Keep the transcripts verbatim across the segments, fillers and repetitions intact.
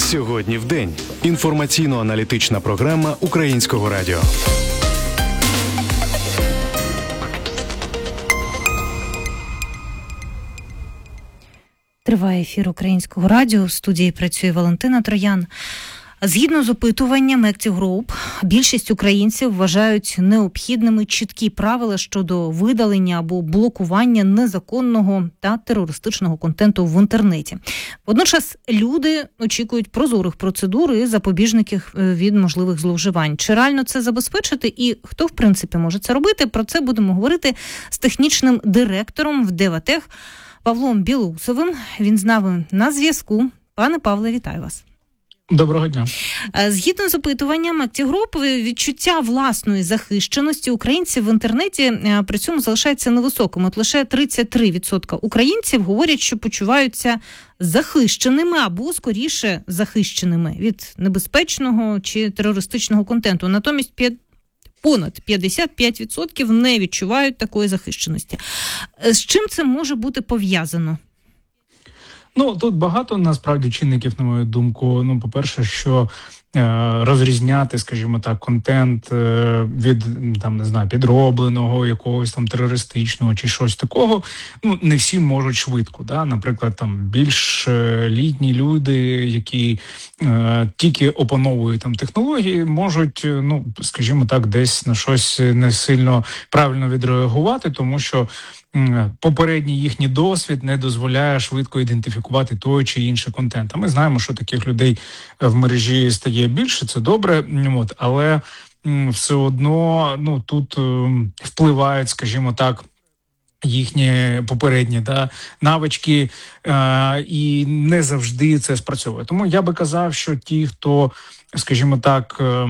Сьогодні в день. Інформаційно-аналітична програма Українського радіо. Триває ефір Українського радіо. В студії працює Валентина Троян. Згідно з опитуванням Active Group, більшість українців вважають необхідними чіткі правила щодо видалення або блокування незаконного та терористичного контенту в інтернеті. Водночас люди очікують прозорих процедур і запобіжників від можливих зловживань. Чи реально це забезпечити і хто, в принципі, може це робити? Про це будемо говорити з технічним директором в Деватех Павлом Білоусовим. Він з нами на зв'язку. Пане Павле, вітаю вас. Доброго дня. Згідно з опитуванням Active Group, відчуття власної захищеності українців в інтернеті при цьому залишається невисоким. От лише тридцять три відсотки українців говорять, що почуваються захищеними або, скоріше, захищеними від небезпечного чи терористичного контенту. Натомість понад п'ятдесят п'ять відсотків не відчувають такої захищеності. З чим це може бути пов'язано? Ну, тут багато, насправді, чинників, на мою думку. Ну, по-перше, що е, розрізняти, скажімо так, контент е, від, там, не знаю, підробленого, якогось там терористичного чи щось такого, ну, не всі можуть швидко, да? Наприклад, там, більш е, літні люди, які е, тільки опановують там технології, можуть, ну, скажімо так, десь на щось не сильно правильно відреагувати, тому що попередній їхній досвід не дозволяє швидко ідентифікувати той чи інший контент. А ми знаємо, що таких людей в мережі стає більше, це добре, от, але все одно, ну, тут впливають, скажімо так, їхні попередні да, навички, е, і не завжди це спрацьовує. Тому я би казав, що ті, хто, скажімо так, е,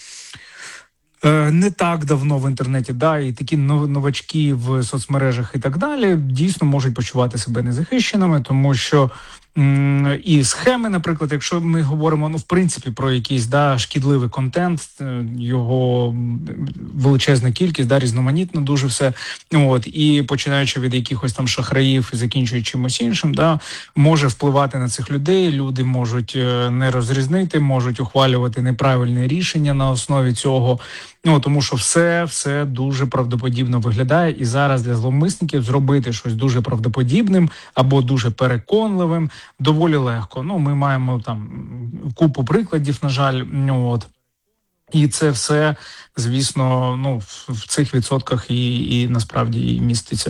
не так давно в інтернеті, да, і такі новачки в соцмережах і так далі, дійсно можуть почувати себе незахищеними, тому що м- і схеми, наприклад, якщо ми говоримо, ну, в принципі, про якийсь, да, шкідливий контент, його величезна кількість, да, різноманітно дуже все, от, і починаючи від якихось там шахраїв і закінчуючи чимось іншим, да, може впливати на цих людей, люди можуть не розрізнити, можуть ухвалювати неправильне рішення на основі цього. Ну, тому що все, все дуже правдоподібно виглядає, і зараз для зловмисників зробити щось дуже правдоподібним або дуже переконливим доволі легко. Ну, ми маємо там купу прикладів, на жаль, ну, от. І це все, звісно, ну, в цих відсотках і, і насправді і міститься.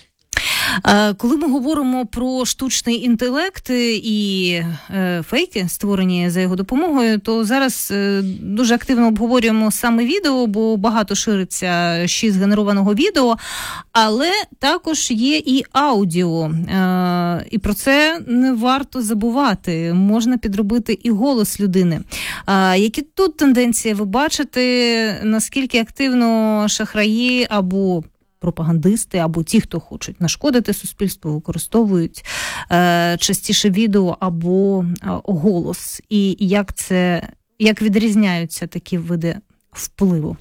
Коли ми говоримо про штучний інтелект і е, фейки, створені за його допомогою, то зараз е, дуже активно обговорюємо саме відео, бо багато шириться ще згенерованого відео, але також є і аудіо. Е, і про це не варто забувати. Можна підробити і голос людини. Е, які тут тенденції ви бачите, наскільки активно шахраї або пропагандисти, або ті, хто хочуть нашкодити суспільству, використовують е, частіше відео або е, голос. І як це, як відрізняються такі види впливу?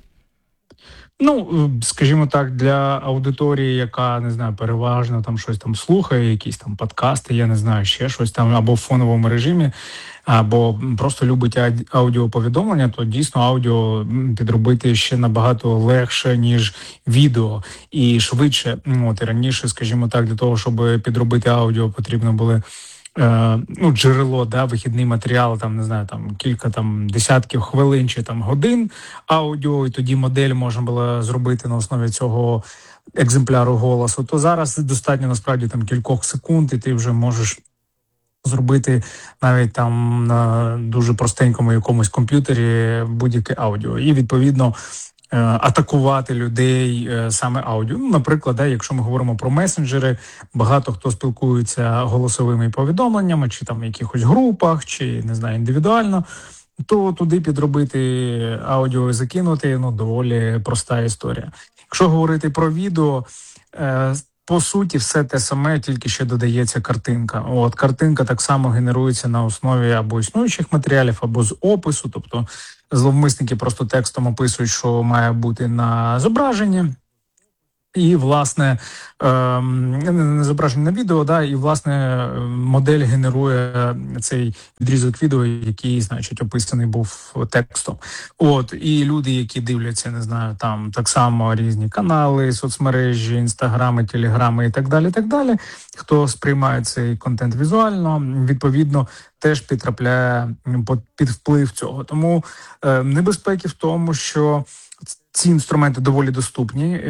Ну, скажімо так, для аудиторії, яка, не знаю, переважно там щось там слухає, якісь там подкасти, я не знаю, ще щось там, або в фоновому режимі, або просто любить аудіоповідомлення, то дійсно аудіо підробити ще набагато легше, ніж відео, і швидше. От, і раніше, скажімо так, для того, щоб підробити аудіо, потрібно були Е, ну, джерело, да, вихідний матеріал, там, не знаю, там кілька там десятків хвилин чи там годин аудіо, і тоді модель можна було зробити на основі цього екземпляру голосу. То зараз достатньо насправді там кількох секунд, і ти вже можеш зробити навіть там на дуже простенькому якомусь комп'ютері будь-яке аудіо. І відповідно атакувати людей саме аудіо. Ну, наприклад, да, якщо ми говоримо про месенджери, багато хто спілкується голосовими повідомленнями, чи там в якихось групах, чи, не знаю, індивідуально, то туди підробити аудіо і закинути, ну, доволі проста історія. Якщо говорити про відео, по суті, все те саме, тільки ще додається картинка. От, картинка так само генерується на основі або існуючих матеріалів, або з опису, тобто зловмисники просто текстом описують, що має бути на зображенні, І, власне, не зображення на відео, да, і, власне, модель генерує цей відрізок відео, який, значить, описаний був текстом. От, і люди, які дивляться, не знаю, там так само різні канали, соцмережі, інстаграми, телеграми і так далі, так далі, хто сприймає цей контент візуально, відповідно, теж підтрапляє під вплив цього. Тому е, небезпеки в тому, що ці інструменти доволі доступні.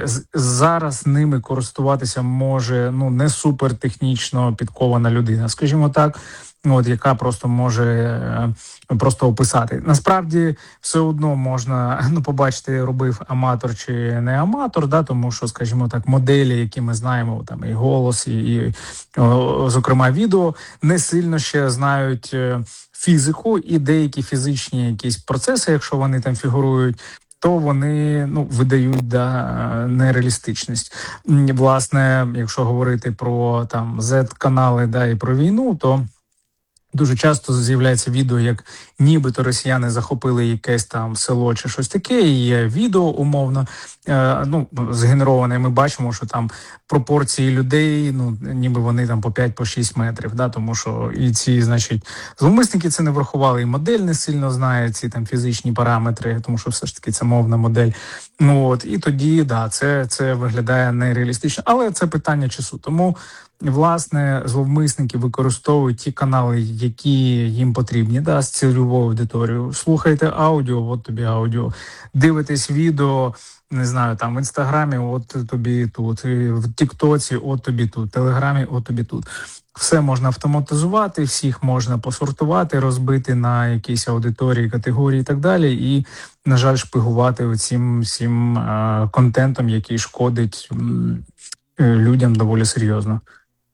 Зараз ними користуватися може ну не супер технічно підкована людина, скажімо так, от яка просто може просто описати. Насправді все одно можна ну побачити, робив аматор чи не аматор, да, тому що, скажімо так, моделі, які ми знаємо, там і голос, і, і о, зокрема відео, не сильно ще знають фізику і деякі фізичні якісь процеси, якщо вони там фігурують, то вони ну видають да нереалістичність. Власне, якщо говорити про там зет-канали, да і про війну, то дуже часто з'являється відео, як нібито росіяни захопили якесь там село чи щось таке, і є відео умовно, е, ну, згенероване, ми бачимо, що там пропорції людей, ну, ніби вони там по п'ять, по шість метрів, да, тому що і ці, значить, зловмисники це не врахували, і модель не сильно знає ці там фізичні параметри, тому що все ж таки це мовна модель. Ну, от, і тоді, да, це, це виглядає нереалістично, але це питання часу, тому власне, зловмисники використовують ті канали, які їм потрібні, да, з цільовою аудиторією. Слухайте аудіо, от тобі аудіо. Дивитесь відео, не знаю, там в Інстаграмі, от тобі тут, і в Тіктоці, от тобі тут, в Телеграмі, от тобі тут. Все можна автоматизувати, всіх можна посортувати, розбити на якісь аудиторії, категорії і так далі. І, на жаль, шпигувати оцім всім а, контентом, який шкодить м, людям доволі серйозно.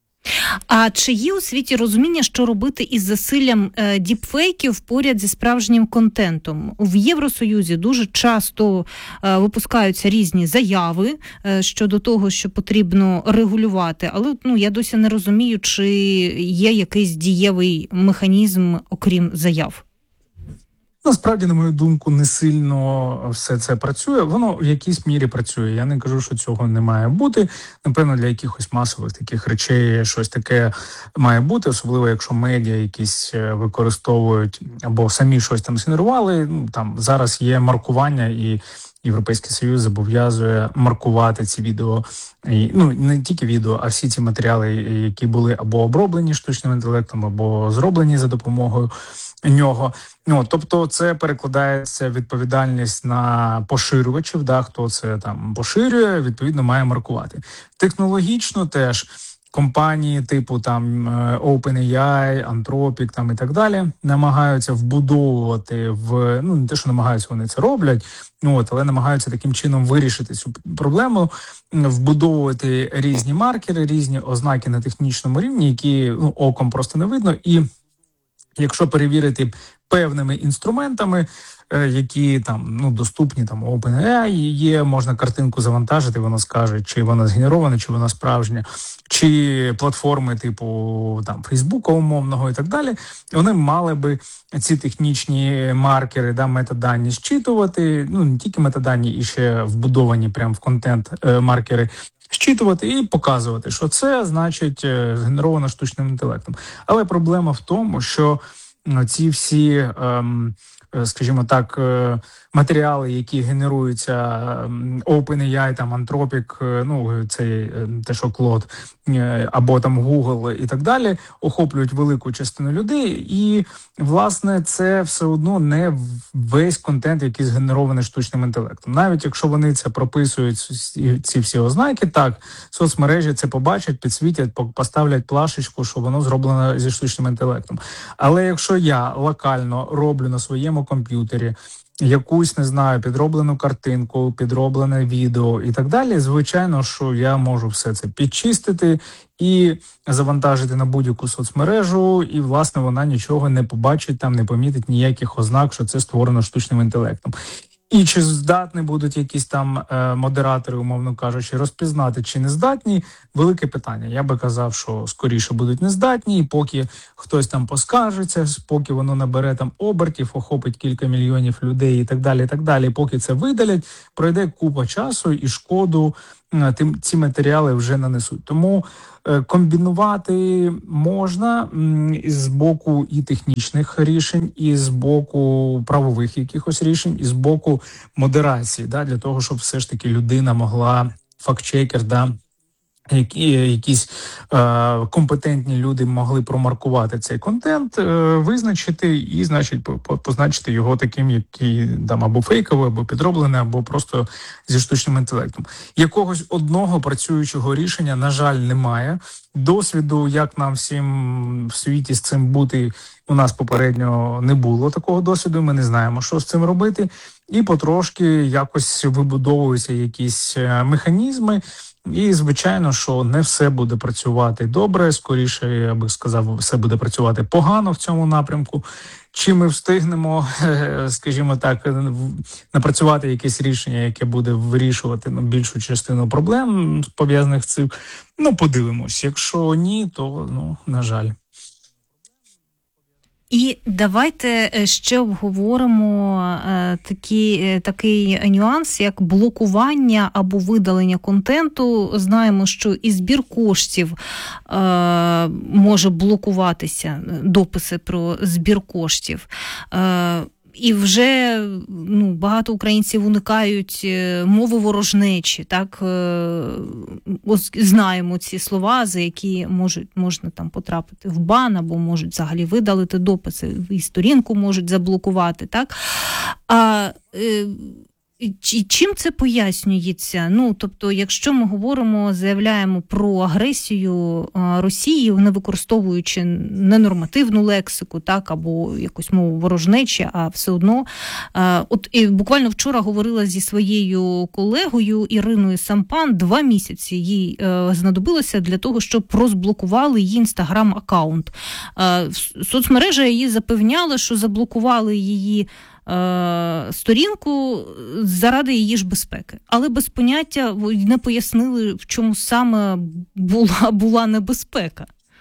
А чи є у світі розуміння, що робити із засиллям е, діпфейків поряд зі справжнім контентом? В Євросоюзі дуже часто е, випускаються різні заяви е, щодо того, що потрібно регулювати, але ну я досі не розумію, чи є якийсь дієвий механізм, окрім заяв. Насправді, на мою думку, не сильно все це працює. Воно в якійсь мірі працює. Я не кажу, що цього не має бути. Напевно, для якихось масових таких речей щось таке має бути, особливо якщо медіа якісь використовують або самі щось там згенерували. Ну, там зараз є маркування, і Європейський Союз зобов'язує маркувати ці відео. І, ну, не тільки відео, а всі ці матеріали, які були або оброблені штучним інтелектом, або зроблені за допомогою нього. Ну, тобто це перекладається відповідальність на поширювачів, да, хто це там поширює, відповідно має маркувати. Технологічно теж компанії типу там OpenAI, Anthropic там і так далі намагаються вбудовувати в, ну не те, що намагаються, вони це роблять, ну от, але намагаються таким чином вирішити цю проблему, вбудовувати різні маркери, різні ознаки на технічному рівні, які ну, оком просто не видно, і якщо перевірити певними інструментами, які там ну доступні, там OpenAI є, можна картинку завантажити, воно скаже, чи вона згенерована, чи вона справжня, чи платформи типу там Фейсбука умовного і так далі, вони мали би ці технічні маркери, да, метадані зчитувати, ну не тільки метадані, і ще вбудовані прямо в контент е, маркери, зчитувати і показувати, що це, значить, згенеровано штучним інтелектом. Але проблема в тому, що ці всі, ем, скажімо так, матеріали, які генеруються OpenAI, там Anthropic, ну це те, що Claude, або там Google і так далі, охоплюють велику частину людей, і власне це все одно не весь контент, який згенерований штучним інтелектом. Навіть якщо вони це прописують, ці всі ознаки, так, соцмережі це побачать, підсвітять, поставлять плашечку, що воно зроблено зі штучним інтелектом. Але якщо я локально роблю на своєму комп'ютері якусь, не знаю, підроблену картинку, підроблене відео і так далі, звичайно, що я можу все це підчистити і завантажити на будь-яку соцмережу, і, власне, вона нічого не побачить, там не помітить ніяких ознак, що це створено штучним інтелектом. І чи здатні будуть якісь там е, модератори, умовно кажучи, розпізнати, чи не здатні, велике питання. Я би казав, що скоріше будуть не здатні, і поки хтось там поскаржиться, поки воно набере там обертів, охопить кілька мільйонів людей і так далі, і так далі, поки це видалять, пройде купа часу і шкоду тим ці матеріали вже нанесуть. Тому комбінувати можна з боку і технічних рішень, і з боку правових якихось рішень, і з боку модерації, да, для того, щоб все ж таки людина могла, фактчекер, да, які якісь е, компетентні люди могли промаркувати цей контент, е, визначити і, значить, позначити його таким, який там або фейковий, або підроблений, або просто зі штучним інтелектом. Якогось одного працюючого рішення, на жаль, немає. Досвіду, як нам всім в світі з цим бути, у нас попередньо не було такого досвіду. Ми не знаємо, що з цим робити. І потрошки якось вибудовуються якісь механізми. І, звичайно, що не все буде працювати добре, скоріше, я би сказав, все буде працювати погано в цьому напрямку. Чи ми встигнемо, скажімо так, напрацювати якесь рішення, яке буде вирішувати ну, більшу частину проблем, пов'язаних з цим? Ну, подивимось. Якщо ні, то, ну, на жаль. І давайте ще обговоримо е, такі, такий нюанс, як блокування або видалення контенту. Знаємо, що і збір коштів е, може блокуватися, дописи про збір коштів. Е, І вже ну, багато українців уникають мови ворожнечі, так, ось знаємо ці слова, за які можуть, можна там потрапити в бан, або можуть взагалі видалити дописи, і сторінку можуть заблокувати, так. А чим це пояснюється? Ну, тобто, якщо ми говоримо, заявляємо про агресію Росії, не використовуючи ненормативну лексику, так, або якусь мову ворожнечі, а все одно. От і буквально вчора говорила зі своєю колегою Іриною Сампан, два місяці їй знадобилося для того, щоб розблокували її інстаграм-аккаунт. Соцмережа її запевняла, що заблокували її сторінку заради її ж безпеки. Але без поняття не пояснили, в чому саме була, була небезпека.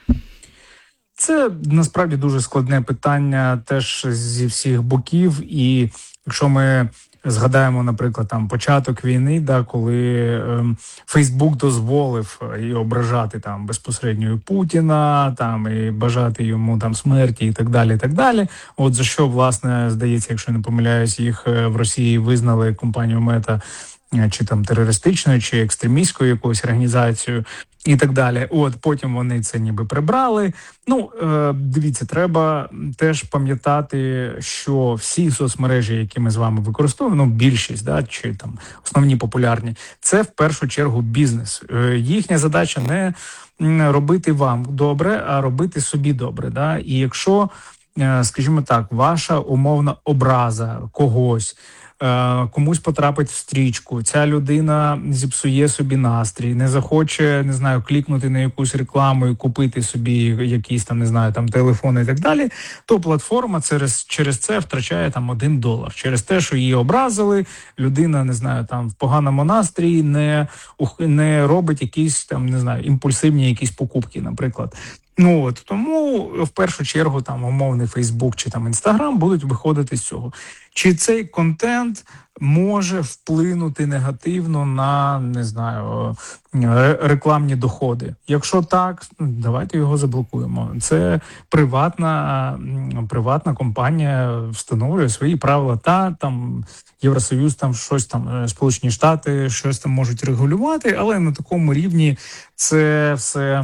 Це насправді дуже складне питання теж зі всіх боків. І якщо ми згадаємо, наприклад, там початок війни, да, коли Фейсбук ем, дозволив і ображати там безпосередньо і Путіна, там і бажати йому там смерті і так далі, і так далі. От за що, власне, здається, якщо не помиляюсь, їх в Росії визнали компанію Мета чи там терористичною, чи екстремістською якоюсь організацією і так далі. От потім вони це ніби прибрали. Ну, е, дивіться, треба теж пам'ятати, що всі соцмережі, які ми з вами використовуємо, ну, більшість, да, чи там основні популярні, це в першу чергу бізнес. Е, їхня задача не робити вам добре, а робити собі добре. Да? І якщо, е, скажімо так, ваша умовна образа когось, комусь потрапить в стрічку, ця людина зіпсує собі настрій, не захоче, не знаю, клікнути на якусь рекламу і купити собі якісь там, не знаю, там телефони і так далі, то платформа через, через це втрачає там один долар. Через те, що її образили, людина, не знаю, там в поганому настрої не, не робить якісь там, не знаю, імпульсивні якісь покупки, наприклад. Ну от тому в першу чергу там умовний Фейсбук чи там Інстаграм будуть виходити з цього. Чи цей контент може вплинути негативно на, не знаю, рекламні доходи? Якщо так, давайте його заблокуємо. Це приватна, приватна компанія встановлює свої правила. Та там Євросоюз, там щось там, Сполучені Штати щось там можуть регулювати, але на такому рівні це все.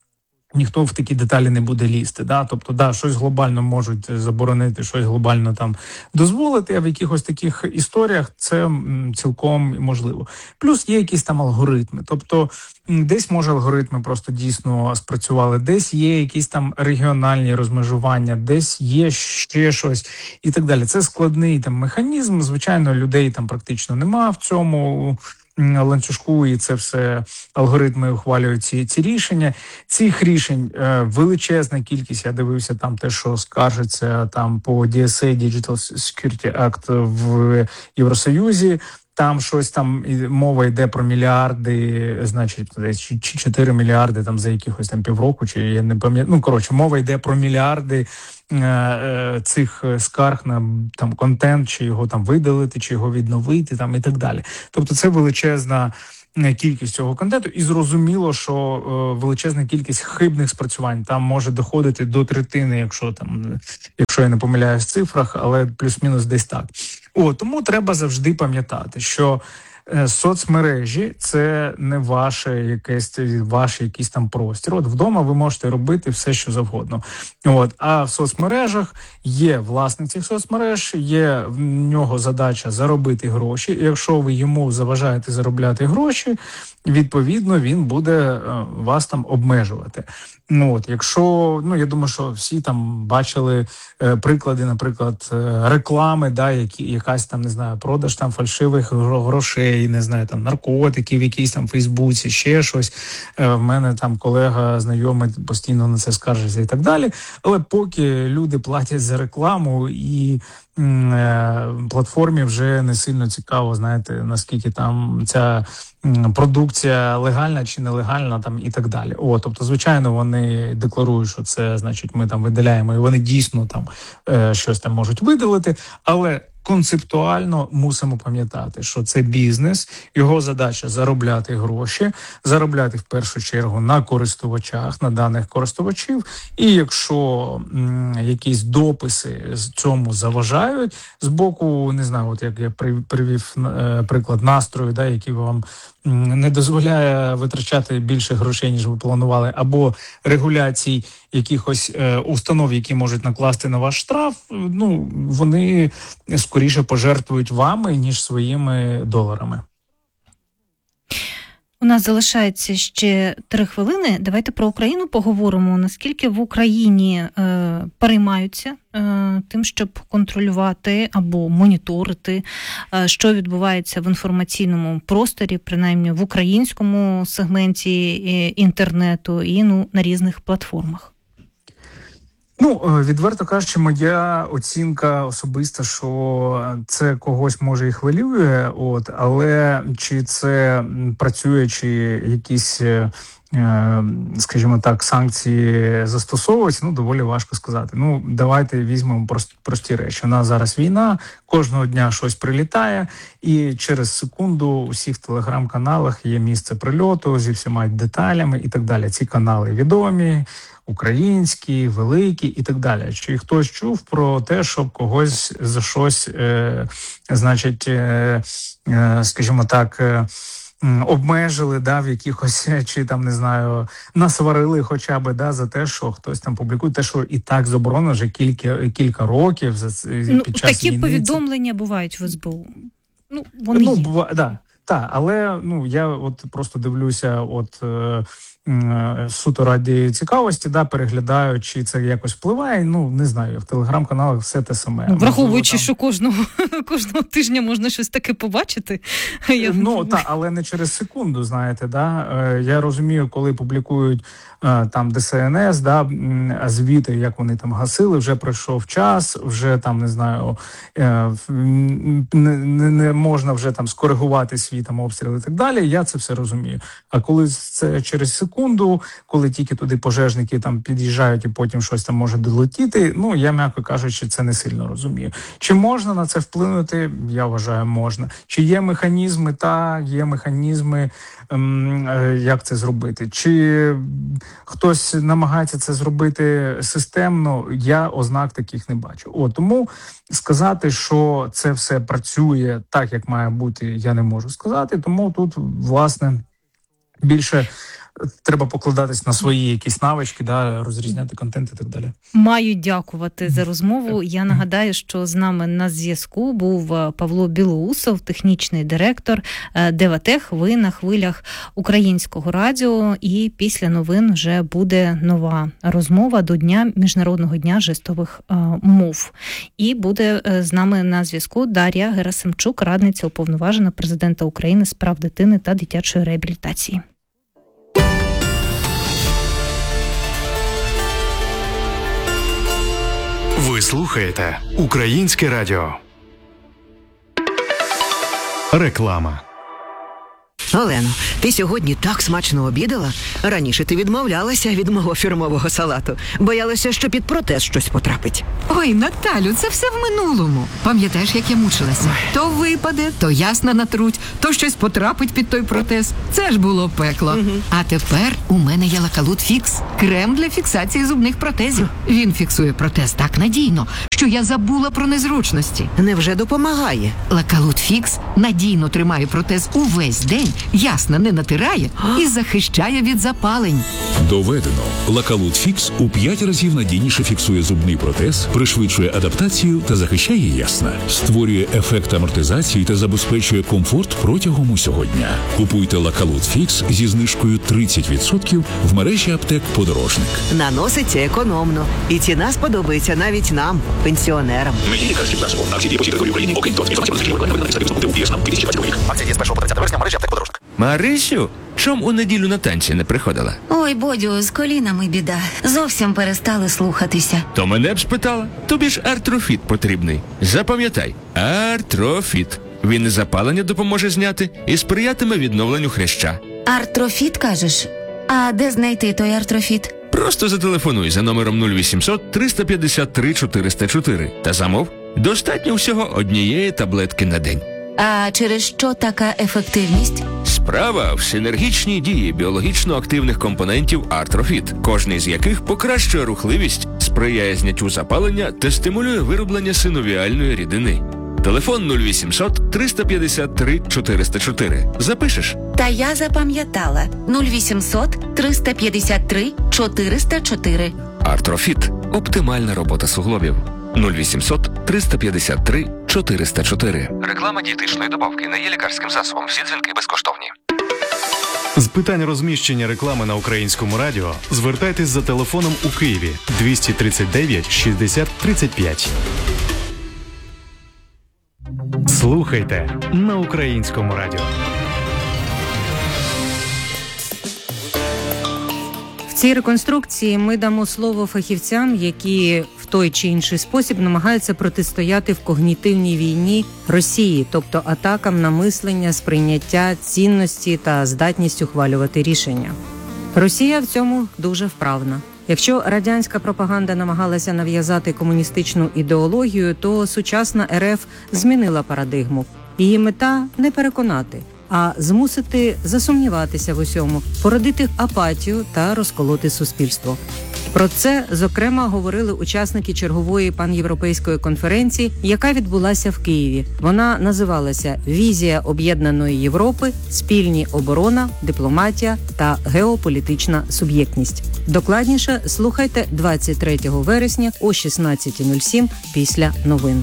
Ніхто в такі деталі не буде лізти, да, тобто, да, щось глобально можуть заборонити, щось глобально там дозволити, а в якихось таких історіях це м, цілком можливо. Плюс є якісь там алгоритми, тобто десь може алгоритми просто дійсно спрацювали, десь є якісь там регіональні розмежування, десь є ще щось і так далі. Це складний там механізм, звичайно, людей там практично нема в цьому ланцюжку, і це все алгоритми ухвалюють ці, ці рішення. Цих рішень е, величезна кількість. Я дивився там те, що скаржиться там по ді ес ей, Digital Security Act в Євросоюзі. Там щось там мова йде про мільярди, значить, чи чотири мільярди там за якихось там півроку, чи я не пам'ятаю. Ну, коротше, мова йде про мільярди е, е, цих скарг на там контент, чи його там видалити, чи його відновити, там і так далі. Тобто це величезна кількість цього контенту, і зрозуміло, що е, величезна кількість хибних спрацювань там може доходити до третини, якщо там, якщо я не помиляюсь в цифрах, але плюс-мінус десь так. О, тому треба завжди пам'ятати, що соцмережі – це не ваше якесь, ваш якийсь там простір. От вдома ви можете робити все, що завгодно. От, а в соцмережах є власник цих соцмереж, є в нього задача заробити гроші. І якщо ви йому заважаєте заробляти гроші, відповідно, він буде вас там обмежувати. Ну, от, якщо, ну, я думаю, що всі там бачили е, приклади, наприклад, е, реклами, да, які, якась там, не знаю, продаж там фальшивих грошей, не знаю, там, наркотиків, якісь там в Фейсбуці, ще щось. Е, в мене там колега, знайомий постійно на це скаржиться і так далі. Але поки люди платять за рекламу і платформі вже не сильно цікаво, знаєте, наскільки там ця продукція легальна чи нелегальна, там і так далі. О, тобто, звичайно, вони декларують, що це, значить, ми там видаляємо, і вони дійсно там е, щось там можуть видалити, але концептуально мусимо пам'ятати, що це бізнес, його задача заробляти гроші, заробляти в першу чергу на користувачах, на даних користувачів, і якщо м, якісь дописи з цьому заважають, з боку, не знаю, от як я привів е, приклад настрою, да, який вам не дозволяє витрачати більше грошей, ніж ви планували, або регуляцій якихось е, установ, які можуть накласти на ваш штраф, ну, вони скоріше пожертвують вами, ніж своїми доларами. У нас залишається ще три хвилини. Давайте про Україну поговоримо. Наскільки в Україні е, переймаються е, тим, щоб контролювати або моніторити, е, що відбувається в інформаційному просторі, принаймні в українському сегменті е, інтернету і ну, на різних платформах? Ну, відверто кажучи, моя оцінка особиста, що це когось може і хвилює, от, але чи це працює, чи якісь, скажімо так, санкції застосовуються, ну, доволі важко сказати. Ну, давайте візьмемо прості, прості речі. У нас зараз війна, кожного дня щось прилітає, і через секунду у всіх телеграм-каналах є місце прильоту зі всіма деталями і так далі. Ці канали відомі, українські, великі і так далі. Чи хтось чув про те, щоб когось за щось, е, значить, е, е, скажімо так, е, обмежили, да, в якихось, чи там, не знаю, насварили хоча б, да, за те, що хтось там публікує, те, що і так заборонено вже кілька, кілька років за, ну, під час такі війни. повідомлення бувають в ес бе у. Ну, вони ну, є. Бува, да, та, але ну, я от просто дивлюся, от, е, суто раді цікавості, да, переглядаю, чи це якось впливає. Ну, не знаю, в телеграм-каналах все те саме. Ну, враховуючи, там... що кожного, кожного тижня можна щось таке побачити. Я ну, так, але не через секунду, знаєте, да. Я розумію, коли публікують там де ес ен ес, да, звіти, як вони там гасили, вже пройшов час, вже там, не знаю, не, не можна вже там скоригувати свій там обстріл і так далі, я це все розумію. А коли це через секунду, коли тільки туди пожежники там під'їжджають і потім щось там може долетіти, ну, я, м'яко кажучи, це не сильно розумію. Чи можна на це вплинути? Я вважаю, можна. Чи є механізми? Та, є механізми, ем, як це зробити. Чи хтось намагається це зробити системно, я ознак таких не бачу. О, тому сказати, що це все працює так, як має бути, я не можу сказати. Тому тут, власне, більше треба покладатись на свої якісь навички, да, розрізняти контент і так далі. Маю дякувати за розмову. Я нагадаю, що з нами на зв'язку був Павло Білоусов, технічний директор Деватех. Ви на хвилях Українського радіо, і після новин вже буде нова розмова до Дня Міжнародного дня жестових мов. І буде з нами на зв'язку Дар'я Герасимчук, радниця уповноважена президента України з прав дитини та дитячої реабілітації. Ви слухаєте Українське радіо. Реклама. Олено, ти сьогодні так смачно обідала? Раніше ти відмовлялася від мого фірмового салату. Боялася, що під протез щось потрапить. Ой, Наталю, це все в минулому. Пам'ятаєш, як я мучилася? То випаде, то ясно натруть, то щось потрапить під той протез. Це ж було пекло. Угу. А тепер у мене є Лакалут Фікс. Крем для фіксації зубних протезів. Він фіксує протез так надійно, що я забула про незручності. Невже допомагає? Лакалут Фікс надійно тримає протез увесь день, ясно не натирає і захищає від запалень. Доведено. Лакалут Фікс у п'ять разів надійніше фіксує зубний протез, пришвидшує адаптацію та захищає ясна. Створює ефект амортизації та забезпечує комфорт протягом усього дня. Купуйте Лакалут Фікс зі знижкою тридцять відсотків в мережі аптек «Подорожник». Наноситься економно. І ціна сподобається навіть нам, пенсіонерам. Акції дії по всій Україні, окрім того, Акція діє з першого по тридцяте вересня в мережі аптек «Подорожник». Марисю, чом у неділю на танці не приходила? Ой, Бодю, з колінами біда. Зовсім перестали слухатися. То мене б спитала. Тобі ж артрофіт потрібний. Запам'ятай, артрофіт. Він і запалення допоможе зняти і сприятиме відновленню хряща. Артрофіт, кажеш? А де знайти той артрофіт? Просто зателефонуй за номером нуль вісімсот триста п'ятдесят три чотириста чотири та замов. Достатньо всього однієї таблетки на день. А через що така ефективність? Справа в синергічній дії біологічно активних компонентів артрофіт, кожний з яких покращує рухливість, сприяє зняттю запалення та стимулює вироблення синовіальної рідини. Телефон нуль вісімсот триста п'ятдесят три чотириста чотири. Запишеш? Та я запам'ятала. нуль вісімсот триста п'ятдесят три чотириста чотири. Артрофіт. Оптимальна робота суглобів. нуль вісімсот триста п'ятдесят три чотириста чотири. Реклама дієтичної добавки не є лікарським засобом. Всі дзвінки безкоштовні. З питань розміщення реклами на Українському радіо звертайтесь за телефоном у Києві двісті тридцять дев'ять шістдесят тридцять п'ять. Слухайте на Українському радіо. В цій реконструкції ми дамо слово фахівцям, які в той чи інший спосіб намагаються протистояти в когнітивній війні Росії, тобто атакам на мислення, сприйняття, цінності та здатність ухвалювати рішення. Росія в цьому дуже вправна. Якщо радянська пропаганда намагалася нав'язати комуністичну ідеологію, то сучасна РФ змінила парадигму. Її мета – не переконати, а змусити засумніватися в усьому, породити апатію та розколоти суспільство. Про це, зокрема, говорили учасники чергової панєвропейської конференції, яка відбулася в Києві. Вона називалася «Візія об'єднаної Європи, спільні оборона, дипломатія та геополітична суб'єктність». Докладніше слухайте двадцять третього вересня о шістнадцята нуль сім після новин.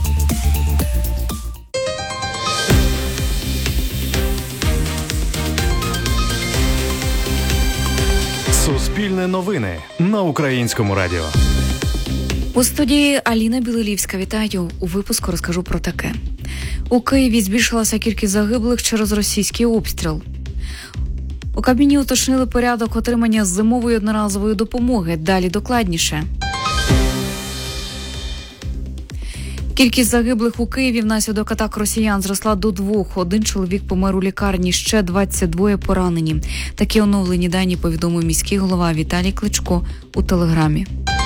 Суспільне новини на Українському радіо. У студії Аліна Білилівська. Вітаю. У випуску розкажу про таке. У Києві збільшилася кількість загиблих через російський обстріл. У Кабміні уточнили порядок отримання зимової одноразової допомоги. Далі докладніше. Кількість загиблих у Києві внаслідок атак росіян зросла до двох. Один чоловік помер у лікарні, ще двадцять два поранені. Такі оновлені дані повідомив міський голова Віталій Кличко у Телеграмі.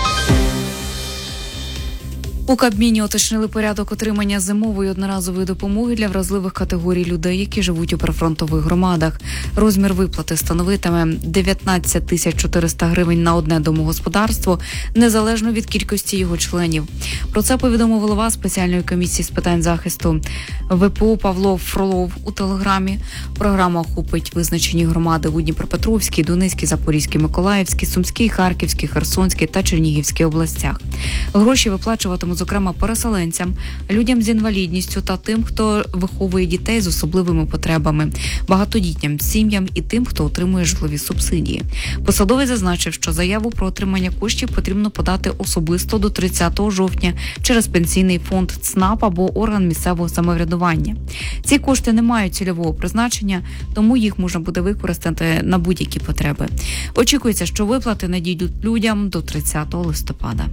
У Кабміні уточнили порядок отримання зимової одноразової допомоги для вразливих категорій людей, які живуть у прифронтових громадах. Розмір виплати становитиме дев'ятнадцять тисяч чотириста гривень на одне домогосподарство, незалежно від кількості його членів. Про це повідомив голова спеціальної комісії з питань захисту ВПО Павло Фролов у Телеграмі. Програма охопить визначені громади у Дніпропетровській, Донецькій, Запорізькій, Миколаївській, Сумській, Харківській, Херсонській та Чернігівській областях. Гроші виплачуватимуть, зокрема, переселенцям, людям з інвалідністю та тим, хто виховує дітей з особливими потребами, багатодітням сім'ям і тим, хто отримує житлові субсидії. Посадовець зазначив, що заяву про отримання коштів потрібно подати особисто до тридцятого жовтня через пенсійний фонд ЦНАП або орган місцевого самоврядування. Ці кошти не мають цільового призначення, тому їх можна буде використати на будь-які потреби. Очікується, що виплати надійдуть людям до тридцятого листопада.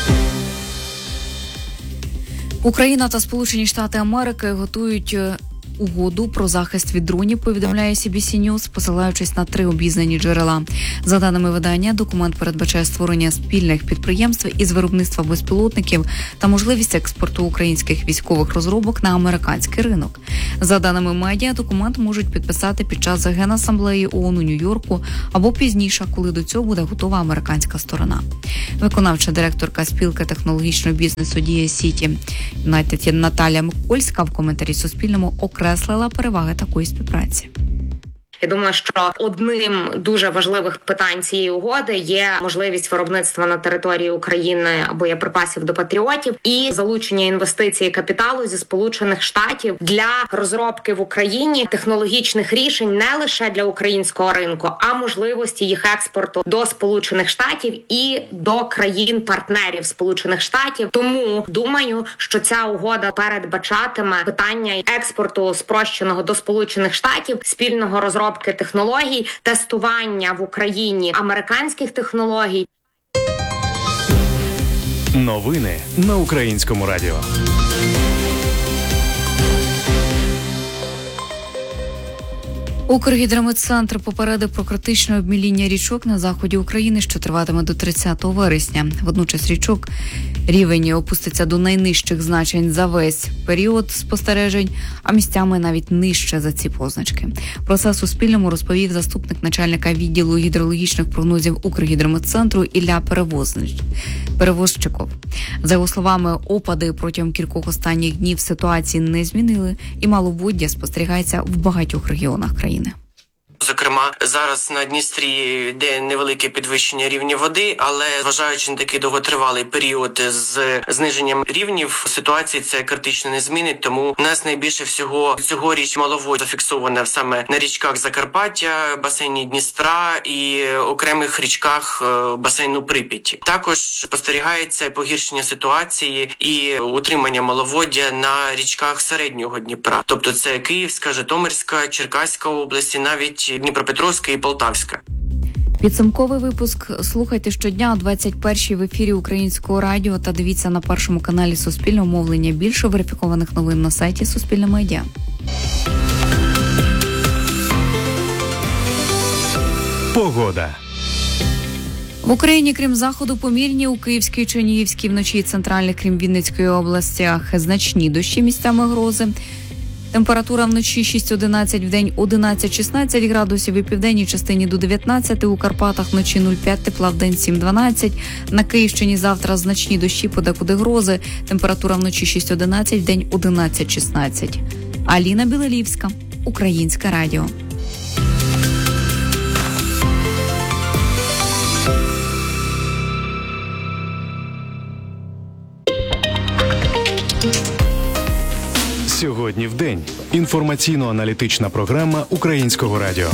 Україна та Сполучені Штати Америки готують угоду про захист від дронів, повідомляє сі бі сі News, посилаючись на три обізнані джерела. За даними видання, документ передбачає створення спільних підприємств із виробництва безпілотників та можливість експорту українських військових розробок на американський ринок. За даними медіа, документ можуть підписати під час Генасамблеї ООН у Нью-Йорку або пізніше, коли до цього буде готова американська сторона. Виконавча директорка спілки технологічного бізнесу Дія Сіті Юнайтед Наталія Микольська в коментарі Суспільному окреслила переваги такої співпраці. Я думаю, що одним дуже важливих питань цієї угоди є можливість виробництва на території України боєприпасів до патріотів і залучення інвестицій і капіталу зі Сполучених Штатів для розробки в Україні технологічних рішень не лише для українського ринку, а можливості їх експорту до Сполучених Штатів і до країн-партнерів Сполучених Штатів. Тому думаю, що ця угода передбачатиме питання експорту спрощеного до Сполучених Штатів, спільного розробки технологій, тестування в Україні американських технологій. Новини на Українському радіо. Укргідрометцентр попередив про критичне обміління річок на заході України, що триватиме до тридцятого вересня. Водночас річок рівень опуститься до найнижчих значень за весь період спостережень, а місцями навіть нижче за ці позначки. Про це Суспільному розповів заступник начальника відділу гідрологічних прогнозів Укргідрометцентру Ілля Перевознич. Перевозчиков. За його словами, опади протягом кількох останніх днів ситуації не змінили, і маловоддя спостерігається в багатьох регіонах країни. Зокрема, зараз на Дністрі йде невелике підвищення рівня води, але зважаючи на такий довготривалий період з зниженням рівнів, ситуації це критично не змінить, тому у нас найбільше всього цьогоріч маловоддя зафіксоване саме на річках Закарпаття, басейні Дністра і окремих річках басейну Прип'яті. Також спостерігається погіршення ситуації і утримання маловоддя на річках середнього Дніпра, тобто це Київська, Житомирська, Черкаська області, навіть Дніпропетровська і Полтавська. Підсумковий випуск слухайте щодня о двадцять першій в ефірі Українського радіо та дивіться на першому каналі Суспільного мовлення. Більше верифікованих новин на сайті Суспільне медіа. Погода. В Україні, крім заходу, помірні, у Київській, Чернігівській, вночі і центральних, крім Вінницької областях, значні дощі, місцями грози. Температура вночі шість-одинадцять, вдень одинадцять-шістнадцять градусів, і в південній частині до дев'ятнадцяти, у Карпатах вночі нуль п'ять тепла, вдень сім-дванадцять. На Київщині завтра значні дощі, подекуди грози. Температура вночі шість-одинадцять, вдень одинадцять-шістнадцять. Аліна Білелівська, Українське радіо. Сьогодні в день. Інформаційно-аналітична програма Українського радіо.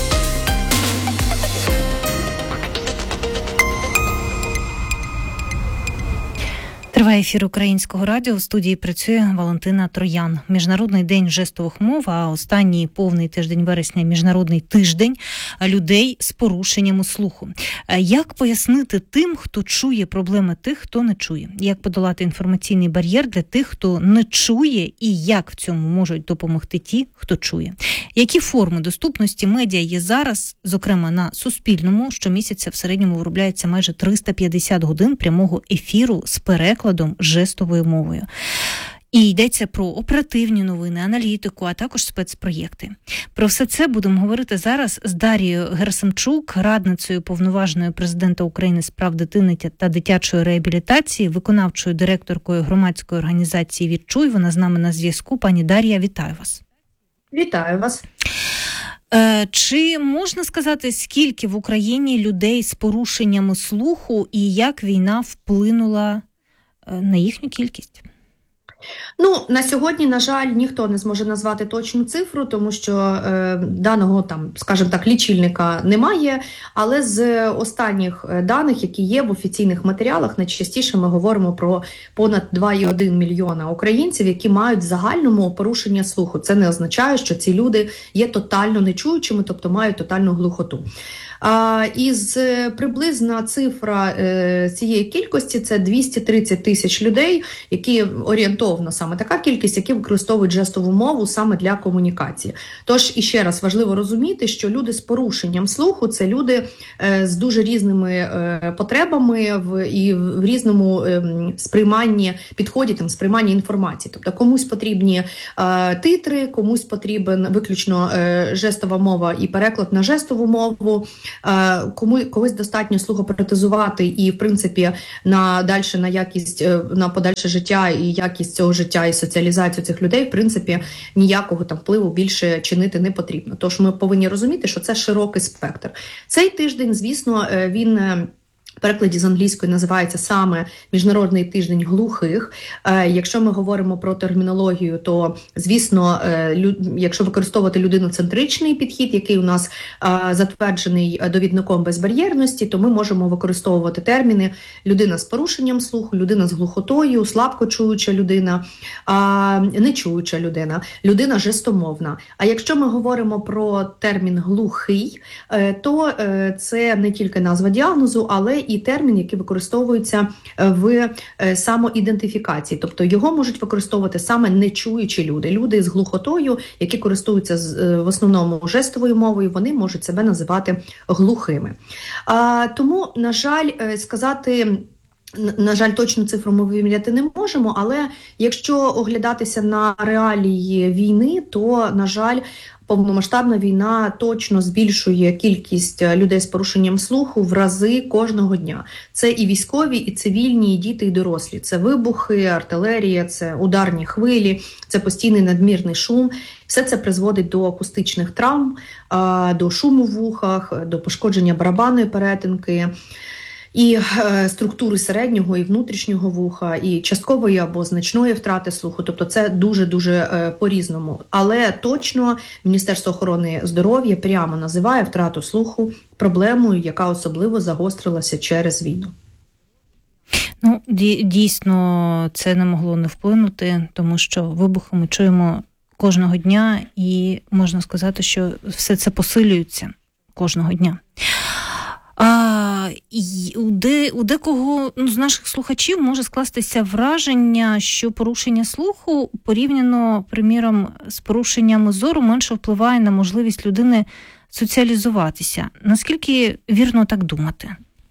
Триває ефір Українського радіо. В студії працює Валентина Троян. Міжнародний день жестових мов, а останній повний тиждень вересня – Міжнародний тиждень людей з порушеннями слуху. Як пояснити тим, хто чує проблеми тих, хто не чує? Як подолати інформаційний бар'єр для тих, хто не чує, і як в цьому можуть допомогти ті, хто чує? Які форми доступності медіа є зараз, зокрема на Суспільному? Щомісяця в середньому виробляється майже триста п'ятдесят годин прямого ефіру з перекладом жестовою мовою. І йдеться про оперативні новини, аналітику, а також спецпроєкти. Про все це будемо говорити зараз з Дарією Герасимчук, радницею повноваженої президента України з прав дитини та дитячої реабілітації, виконавчою директоркою громадської організації «Відчуй». Вона з нами на зв'язку. Пані Дар'я, вітаю вас. Вітаю вас. Чи можна сказати, скільки в Україні людей з порушеннями слуху і як війна вплинула на їхню кількість? Ну, на сьогодні, на жаль, ніхто не зможе назвати точну цифру, тому що е, даного, там, скажімо так, лічильника немає, але з останніх даних, які є в офіційних матеріалах, найчастіше ми говоримо про понад два цілих одна десята мільйона українців, які мають в загальному порушення слуху. Це не означає, що ці люди є тотально нечуючими, тобто мають тотальну глухоту. А, із приблизна цифра е, цієї кількості – це двісті тридцять тисяч людей, які орієнтовно саме така кількість, які використовують жестову мову саме для комунікації. Тож, і ще раз важливо розуміти, що люди з порушенням слуху – це люди е, з дуже різними е, потребами в, і в різному е, сприйманні, підході там, сприйманні інформації. Тобто комусь потрібні е, титри, комусь потрібен виключно е, жестова мова і переклад на жестову мову, е, кому, когось достатньо слухопротезувати і, в принципі, на дальше, на якість, е, на подальше життя і якість цього життя і соціалізацію цих людей, в принципі, ніякого там впливу більше чинити не потрібно. Тож ми повинні розуміти, що це широкий спектр. Цей тиждень, звісно, він в перекладі з англійської називається саме Міжнародний тиждень глухих. Е, якщо ми говоримо про термінологію, то, звісно, е, лю, якщо використовувати людиноцентричний підхід, який у нас е, затверджений довідником безбар'єрності, то ми можемо використовувати терміни людина з порушенням слуху, людина з глухотою, слабкочуюча людина, е, нечуюча людина, людина жестомовна. А якщо ми говоримо про термін глухий, е, то е, це не тільки назва діагнозу, але і термін, який використовується в самоідентифікації. Тобто його можуть використовувати саме нечуючі люди. Люди з глухотою, які користуються в основному жестовою мовою, вони можуть себе називати глухими. А, тому, на жаль, сказати... На жаль, точну цифру ми виміряти не можемо, але якщо оглядатися на реалії війни, то, на жаль, повномасштабна війна точно збільшує кількість людей з порушенням слуху в рази кожного дня. Це і військові, і цивільні, і діти, і дорослі. Це вибухи, артилерія, це ударні хвилі, це постійний надмірний шум. Все це призводить до акустичних травм, до шуму в вухах, до пошкодження барабанної перетинки, і е, структури середнього і внутрішнього вуха, і часткової або значної втрати слуху. Тобто це дуже-дуже е, по-різному. Але точно Міністерство охорони здоров'я прямо називає втрату слуху проблемою, яка особливо загострилася через війну. Ну, дійсно, це не могло не вплинути, тому що вибухи ми чуємо кожного дня, і можна сказати, що все це посилюється кожного дня. А, і у, де, у декого ну, з наших слухачів може скластися враження, що порушення слуху порівняно, приміром, з порушеннями зору менше впливає на можливість людини соціалізуватися. Наскільки вірно так думати?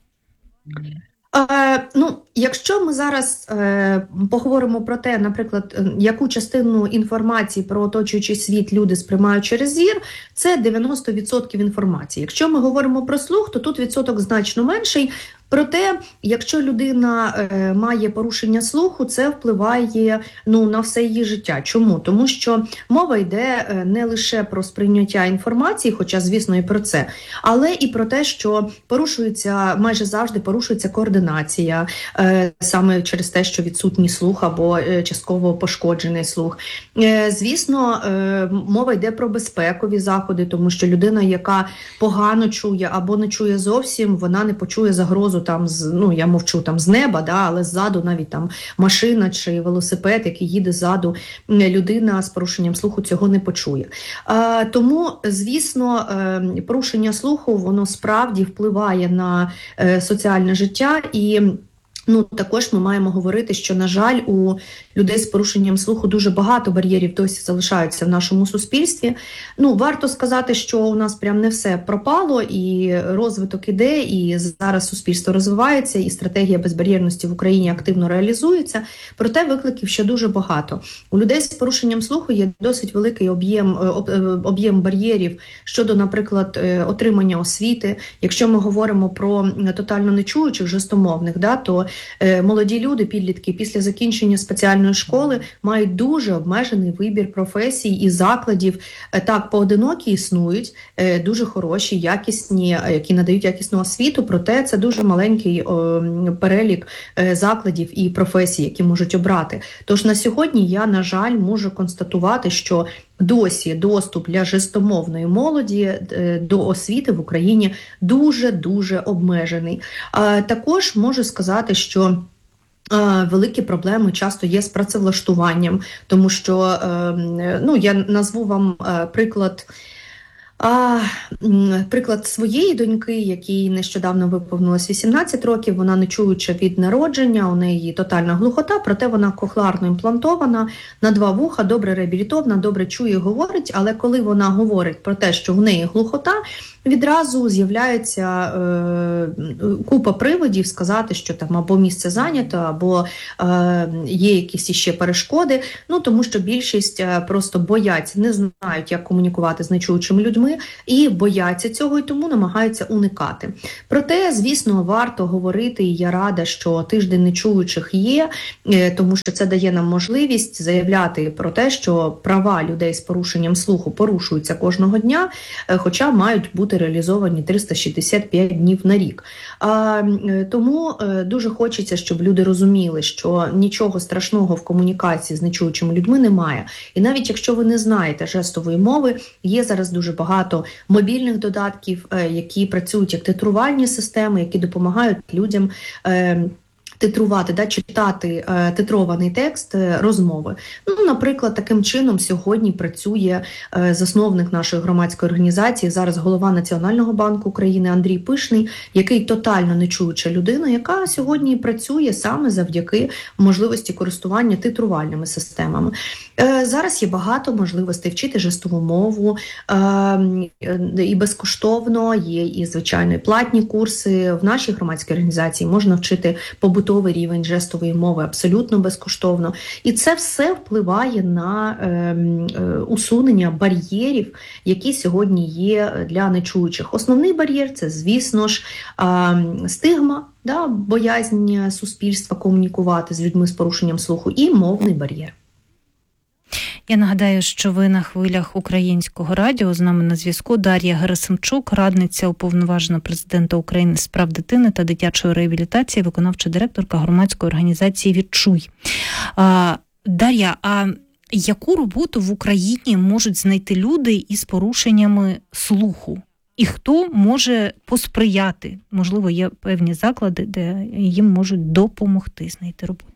Е, ну, якщо ми зараз е, поговоримо про те, наприклад, яку частину інформації про оточуючий світ люди сприймають через зір, це дев'яносто відсотків інформації. Якщо ми говоримо про слух, то тут відсоток значно менший. Проте, якщо людина е, має порушення слуху, це впливає ну, на все її життя. Чому? Тому що мова йде е, не лише про сприйняття інформації, хоча, звісно, і про це, але і про те, що порушується, майже завжди порушується координація, е, саме через те, що відсутній слух або е, частково пошкоджений слух. Е, звісно, е, мова йде про безпекові заходи, тому що людина, яка погано чує або не чує зовсім, вона не почує загрозу там з, ну я мовчу там з неба, да, але ззаду навіть там машина чи велосипед, який їде ззаду, людина з порушенням слуху цього не почує. А, тому, звісно, порушення слуху, воно справді впливає на е, соціальне життя і Ну, також ми маємо говорити, що, на жаль, у людей з порушенням слуху дуже багато бар'єрів досі залишаються в нашому суспільстві. Ну, варто сказати, що у нас прям не все пропало, і розвиток іде, і зараз суспільство розвивається, і стратегія безбар'єрності в Україні активно реалізується. Проте викликів ще дуже багато. У людей з порушенням слуху є досить великий об'єм, об'єм бар'єрів щодо, наприклад, отримання освіти. Якщо ми говоримо про тотально нечуючих, жестомовних, да, то молоді люди, підлітки, після закінчення спеціальної школи мають дуже обмежений вибір професій і закладів. Так, поодинокі існують, дуже хороші, якісні, які надають якісну освіту, проте це дуже маленький о, перелік закладів і професій, які можуть обрати. Тож на сьогодні я, на жаль, можу констатувати, що досі доступ для жестомовної молоді до освіти в Україні дуже-дуже обмежений. Також можу сказати, що великі проблеми часто є з працевлаштуванням, тому що, ну, я назву вам приклад А, приклад своєї доньки, якій нещодавно виповнилось вісімнадцять років, вона не чуюча від народження, у неї тотальна глухота, проте вона кохлеарно імплантована на два вуха, добре реабілітована, добре чує і говорить, але коли вона говорить про те, що в неї глухота, відразу з'являється е, купа приводів сказати, що там або місце зайнято, або е, є якісь іще перешкоди, ну тому що більшість просто бояться, не знають, як комунікувати з нечуючими людьми, і бояться цього, і тому намагаються уникати. Проте, звісно, варто говорити, і я рада, що тиждень нечуючих є, тому що це дає нам можливість заявляти про те, що права людей з порушенням слуху порушуються кожного дня, хоча мають бути реалізовані триста шістдесят п'ять днів на рік. А, тому дуже хочеться, щоб люди розуміли, що нічого страшного в комунікації з нечуючими людьми немає. І навіть якщо ви не знаєте жестової мови, є зараз дуже багато мобільних додатків, які працюють як титрувальні системи, які допомагають людям титрувати, да, читати е, титрований текст е, розмови. Ну, наприклад, таким чином сьогодні працює е, засновник нашої громадської організації, зараз голова Національного банку України Андрій Пишний, який тотально нечуюча людина, яка сьогодні працює саме завдяки можливості користування титрувальними системами. Е, зараз є багато можливостей вчити жестову мову е, і безкоштовно, є і, звичайно, і платні курси. В нашій громадській організації можна вчити побутовий рівень жестової мови абсолютно безкоштовно. І це все впливає на е, е, усунення бар'єрів, які сьогодні є для нечуючих. Основний бар'єр – це, звісно ж, е, стигма, да, боязнь суспільства комунікувати з людьми з порушенням слуху, і мовний бар'єр. Я нагадаю, що ви на хвилях Українського радіо. З нами на зв'язку Дар'я Герасимчук, радниця уповноваженого президента України з прав дитини та дитячої реабілітації, виконавча директорка громадської організації «Відчуй». А, Дар'я, а яку роботу в Україні можуть знайти люди із порушеннями слуху? І хто може посприяти? Можливо, є певні заклади, де їм можуть допомогти знайти роботу.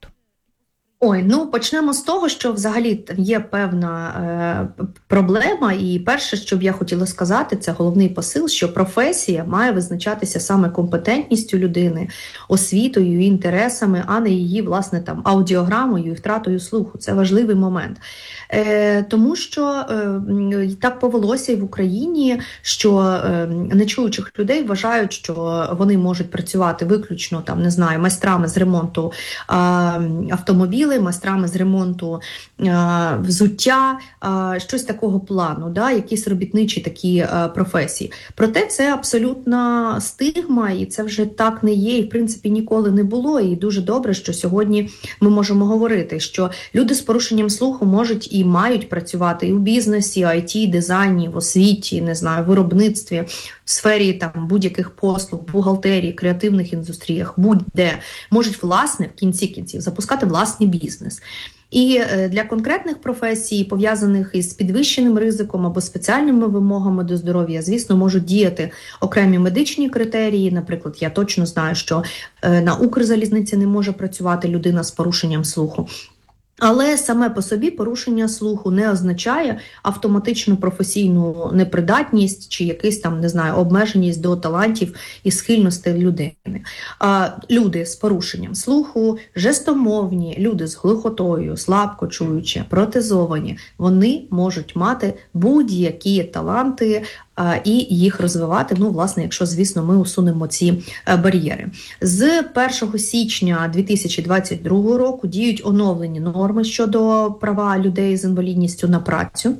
Ой, ну почнемо з того, що взагалі є певна е, проблема, і перше, що б я хотіла сказати, це головний посил, що професія має визначатися саме компетентністю людини, освітою, інтересами, а не її, власне, там аудіограмою і втратою слуху. Це важливий момент. Е, тому що е, так повелося і в Україні, що е, нечуючих людей вважають, що вони можуть працювати виключно, там, не знаю, майстрами з ремонту е, автомобілів, майстрами з ремонту е, взуття, е, щось такого плану, да, якісь робітничі такі е, професії. Проте це абсолютна стигма, і це вже так не є, і в принципі ніколи не було. І дуже добре, що сьогодні ми можемо говорити, що люди з порушенням слуху можуть і мають працювати і в бізнесі, ай ті, дизайні, в освіті, не знаю, виробництві, в сфері там будь-яких послуг, бухгалтерії, креативних індустріях, будь-де можуть, власне, в кінці кінців запускати власний бізнес. І для конкретних професій, пов'язаних із підвищеним ризиком або спеціальними вимогами до здоров'я, звісно, можуть діяти окремі медичні критерії. Наприклад, я точно знаю, що на Укрзалізниці не може працювати людина з порушенням слуху. Але саме по собі порушення слуху не означає автоматичну професійну непридатність чи якийсь там, не знаю, обмеженість до талантів і схильностей людини. А люди з порушенням слуху, жестомовні, люди з глухотою, слабко чуючі, протезовані, вони можуть мати будь-які таланти і їх розвивати, ну, власне, якщо, звісно, ми усунемо ці бар'єри. З першого січня дві тисячі двадцять другого року діють оновлені норми щодо права людей з інвалідністю на працю.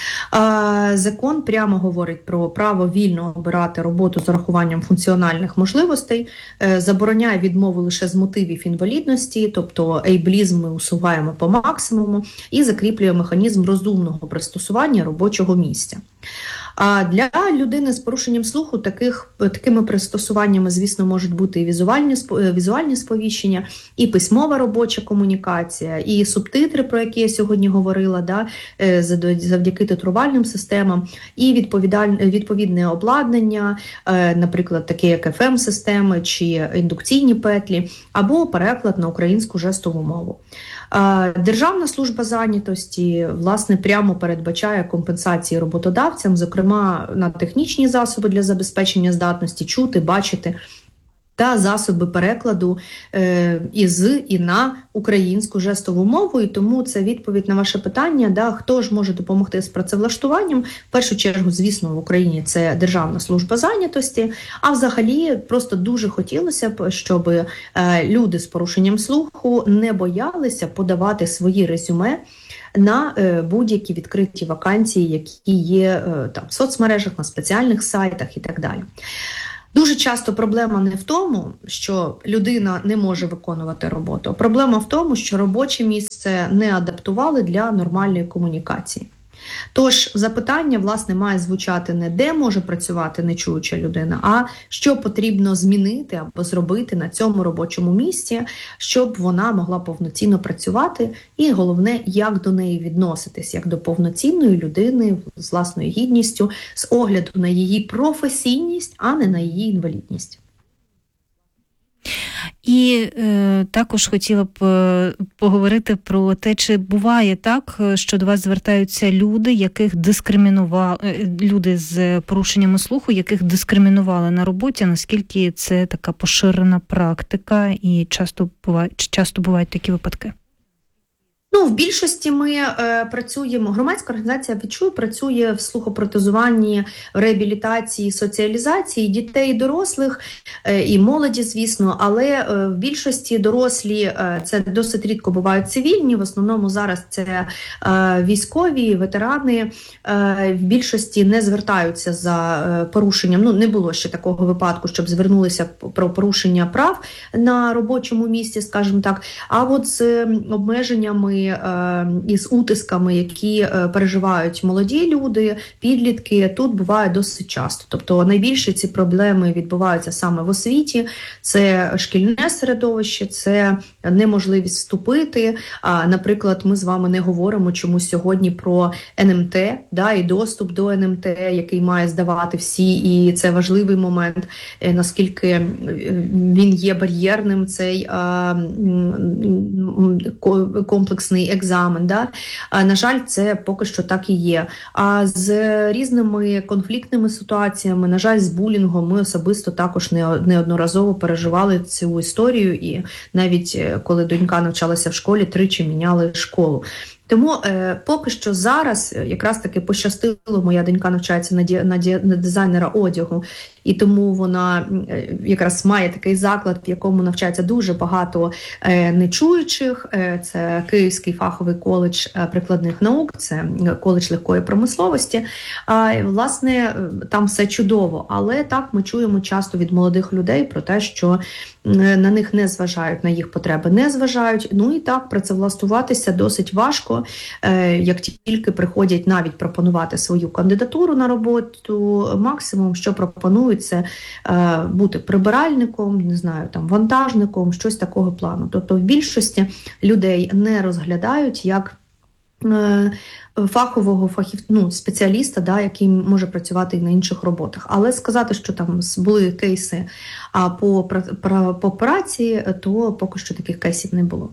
Закон прямо говорить про право вільно обирати роботу з урахуванням функціональних можливостей, забороняє відмову лише з мотивів інвалідності, тобто ейблізм ми усуваємо по максимуму, і закріплює механізм розумного пристосування робочого місця. А для людини з порушенням слуху таких, такими пристосуваннями, звісно, можуть бути і візуальні, візуальні сповіщення, і письмова робоча комунікація, і субтитри, про які я сьогодні говорила, да, завдяки титрувальним системам, і відповідне обладнання, наприклад, таке як еф ем-системи чи індукційні петлі, або переклад на українську жестову мову. Державна служба зайнятості, власне, прямо передбачає компенсації роботодавцям, зокрема, зокрема на технічні засоби для забезпечення здатності чути, бачити, та засоби перекладу е, із і на українську жестову мову. І тому це відповідь на ваше питання, да, хто ж може допомогти з працевлаштуванням. В першу чергу, звісно, в Україні це Державна служба зайнятості, а взагалі просто дуже хотілося б, щоб е, люди з порушенням слуху не боялися подавати свої резюме на е, будь-які відкриті вакансії, які є е, там в соцмережах, на спеціальних сайтах і так далі. Дуже часто проблема не в тому, що людина не може виконувати роботу. Проблема в тому, що робоче місце не адаптували для нормальної комунікації. Тож запитання, власне, має звучати не де може працювати нечуюча людина, а що потрібно змінити або зробити на цьому робочому місці, щоб вона могла повноцінно працювати, і головне, як до неї відноситись, як до повноцінної людини з власною гідністю, з огляду на її професійність, а не на її інвалідність. І е, також хотіла б е, поговорити про те, чи буває так, що до вас звертаються люди, яких дискримінували, люди з порушеннями слуху, яких дискримінували на роботі, наскільки це така поширена практика і часто бувають, часто бувають такі випадки? Ну, в більшості ми е, працюємо, громадська організація «Відчуй» працює в слухопротезуванні, реабілітації, соціалізації дітей і дорослих, е, і молоді, звісно, але е, в більшості дорослі, е, це досить рідко бувають цивільні, в основному зараз це е, військові, ветерани, е, в більшості не звертаються за е, порушенням, ну, не було ще такого випадку, щоб звернулися про порушення прав на робочому місці, скажімо так, а от з е, обмеженнями із утисками, які переживають молоді люди, підлітки, тут буває досить часто. Тобто найбільше ці проблеми відбуваються саме в освіті, це шкільне середовище, це неможливість вступити. Наприклад, ми з вами не говоримо чомусь сьогодні про ен ем те, да, і доступ до ен ем те, який має здавати всі, і це важливий момент, наскільки він є бар'єрним, цей а, комплексний екзамен. Да? А, на жаль, це поки що так і є. А з різними конфліктними ситуаціями, на жаль, з булінгом ми особисто також неодноразово переживали цю історію, і навіть коли донька навчалася в школі, тричі міняли школу. Тому е, поки що зараз якраз таки пощастило, моя донька навчається на, ді, на, ді, на дизайнера одягу, і тому вона е, якраз має такий заклад, в якому навчається дуже багато е, нечуючих. Е, це Київський фаховий коледж е, прикладних наук, це коледж легкої промисловості. А, е, власне, там все чудово, але так ми чуємо часто від молодих людей про те, що е, на них не зважають, на їх потреби не зважають. Ну і так, працевлаштуватися досить важко. Як тільки приходять навіть пропонувати свою кандидатуру на роботу, максимум, що пропонують, це бути прибиральником, не знаю, там вантажником, щось такого плану. Тобто в більшості людей не розглядають як фахового фахів, ну, спеціаліста, да, який може працювати і на інших роботах. Але сказати, що там були кейси а по, по праці, то поки що таких кейсів не було.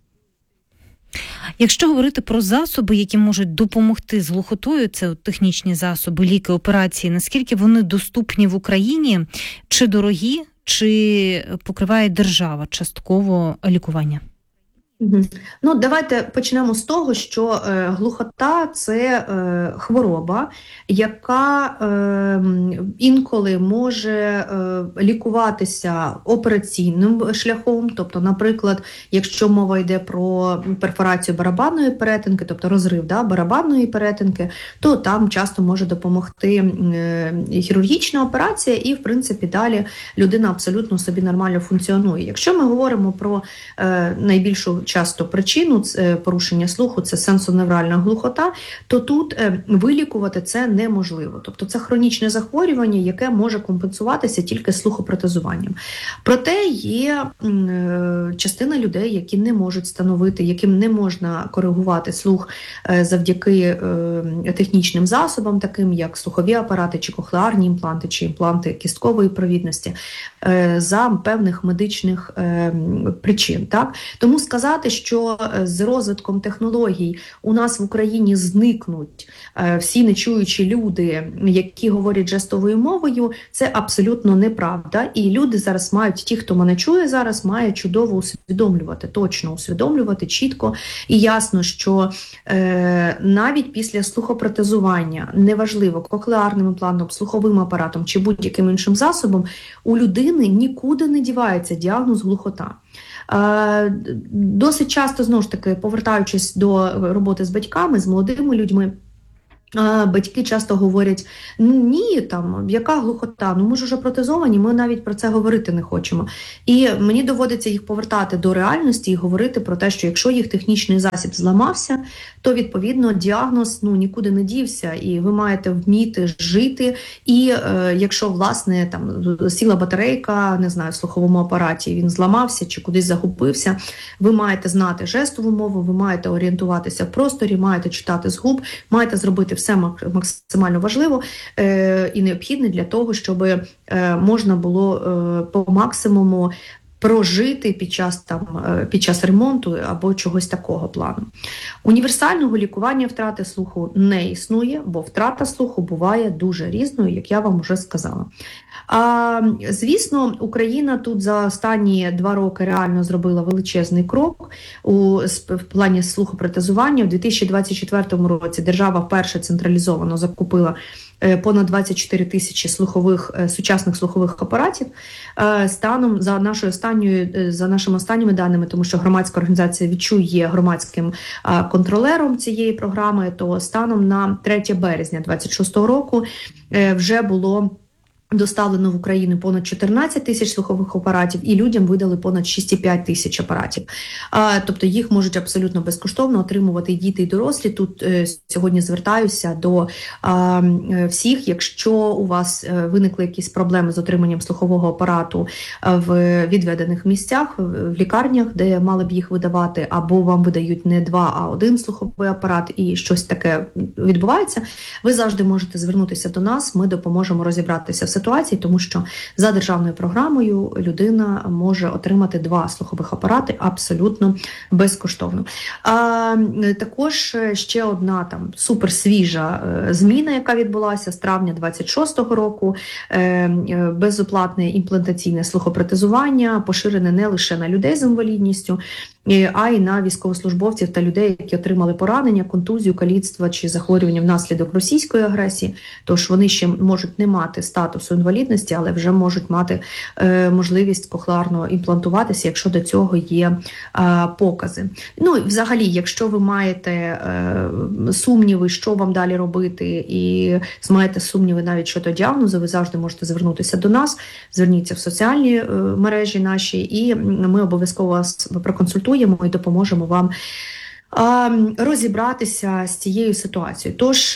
Якщо говорити про засоби, які можуть допомогти з глухотою, це технічні засоби, ліки, операції, наскільки вони доступні в Україні, чи дорогі, чи покриває держава частково лікування? Ну, давайте почнемо з того, що е, глухота – це е, хвороба, яка е, інколи може е, лікуватися операційним шляхом. Тобто, наприклад, якщо мова йде про перфорацію барабанної перетинки, тобто розрив, да, барабанної перетинки, то там часто може допомогти е, хірургічна операція, і, в принципі, далі людина абсолютно собі нормально функціонує. Якщо ми говоримо про е, найбільшу часто причину порушення слуху, це сенсоневральна глухота, то тут вилікувати це неможливо. Тобто це хронічне захворювання, яке може компенсуватися тільки слухопротезуванням. Проте є частина людей, які не можуть встановити, яким не можна коригувати слух завдяки технічним засобам, таким як слухові апарати, чи кохлеарні імпланти, чи імпланти кісткової провідності, за певних медичних причин. Так? Тому сказати, сказати, що з розвитком технологій у нас в Україні зникнуть всі нечуючі люди, які говорять жестовою мовою, це абсолютно неправда. І люди зараз мають, ті, хто мене чує зараз, має чудово усвідомлювати, точно усвідомлювати, чітко і ясно, що е, навіть після слухопротезування, неважливо, кохлеарним імплантом, слуховим апаратом чи будь-яким іншим засобом, у людини нікуди не дівається діагноз глухота. Е, досить часто, знову ж таки, повертаючись до роботи з батьками, з молодими людьми, батьки часто говорять, ну ні, там, яка глухота, ну ми ж уже протезовані, ми навіть про це говорити не хочемо. І мені доводиться їх повертати до реальності і говорити про те, що якщо їх технічний засіб зламався, то відповідно діагноз ну, нікуди не дівся, і ви маєте вміти жити. І е, якщо, власне, там сіла батарейка, не знаю, в слуховому апараті, він зламався чи кудись загубився, ви маєте знати жестову мову, ви маєте орієнтуватися в просторі, маєте читати з губ, маєте зробити все максимально важливо е, і необхідне для того, щоб е, можна було е, по максимуму прожити під час, там, е, під час ремонту або чогось такого плану. Універсального лікування втрати слуху не існує, бо втрата слуху буває дуже різною, як я вам вже сказала. А, звісно, Україна тут за останні два роки реально зробила величезний крок у в плані слухопротезування. У дві тисячі двадцять четвертому році держава вперше централізовано закупила понад двадцять чотири тисячі слухових, сучасних слухових апаратів. Станом за нашою останньою, за нашими останніми даними, тому що громадська організація «Відчуй» є громадським контролером цієї програми, то станом на третє березня двадцять шостого року вже було доставлено в Україну понад чотирнадцять тисяч слухових апаратів, і людям видали понад шість цілих п'ять десятих тисяч апаратів. А, тобто їх можуть абсолютно безкоштовно отримувати і діти, і дорослі. Тут е, сьогодні звертаюся до е, всіх, якщо у вас е, виникли якісь проблеми з отриманням слухового апарату в відведених місцях, в лікарнях, де мали б їх видавати, або вам видають не два, а один слуховий апарат, і щось таке відбувається, ви завжди можете звернутися до нас, ми допоможемо розібратися в ситуації, тому що за державною програмою людина може отримати два слухових апарати абсолютно безкоштовно. А, також ще одна там суперсвіжа зміна, яка відбулася з травня двадцять шостого року, безоплатне імплантаційне слухопротезування, поширене не лише на людей з інвалідністю, а й на військовослужбовців та людей, які отримали поранення, контузію, каліцтва чи захворювання внаслідок російської агресії. Тож вони ще можуть не мати статусу інвалідності, але вже можуть мати е, можливість кохлеарно імплантуватися, якщо до цього є е, покази. Ну і взагалі, якщо ви маєте е, сумніви, що вам далі робити, і маєте сумніви навіть щодо діагнозу, ви завжди можете звернутися до нас, зверніться в соціальні е, мережі наші, і ми обов'язково вас проконсультуємо і допоможемо вам а, розібратися з цією ситуацією. Тож,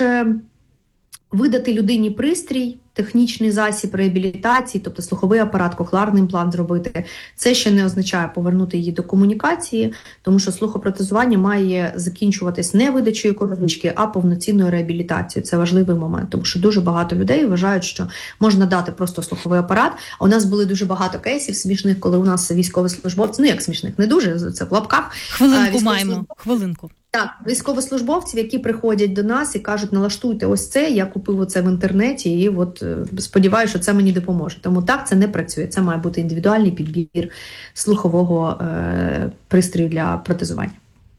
видати людині пристрій, технічний засіб реабілітації, тобто слуховий апарат, кохлеарний імплант зробити, це ще не означає повернути її до комунікації, тому що слухопротезування має закінчуватись не видачею коробочки, а повноцінною реабілітацією. Це важливий момент, тому що дуже багато людей вважають, що можна дати просто слуховий апарат. А у нас були дуже багато кейсів смішних, коли у нас військовослужбовці, ну як смішних, не дуже, це в лапках. Хвилинку маємо, хвилинку. Так, військовослужбовців, які приходять до нас і кажуть, налаштуйте ось це, я купив оце в інтернеті і от сподіваюся, що це мені допоможе. Тому так, це не працює. Це має бути індивідуальний підбір слухового е, пристрою для протезування.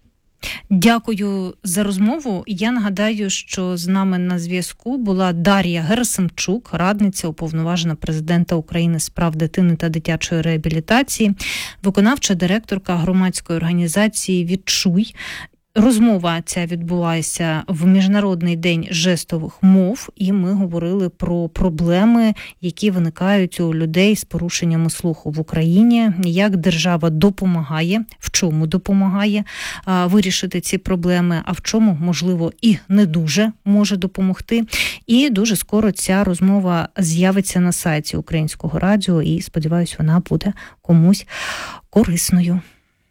Дякую за розмову. Я нагадаю, що з нами на зв'язку була Дар'я Герасимчук, радниця уповноважена президента України з прав дитини та дитячої реабілітації, виконавча директорка громадської організації «Відчуй». Розмова ця відбулася в Міжнародний день жестових мов, і ми говорили про проблеми, які виникають у людей з порушеннями слуху в Україні, як держава допомагає, в чому допомагає а, вирішити ці проблеми, а в чому, можливо, і не дуже може допомогти. І дуже скоро ця розмова з'явиться на сайті Українського радіо, і, сподіваюся, вона буде комусь корисною.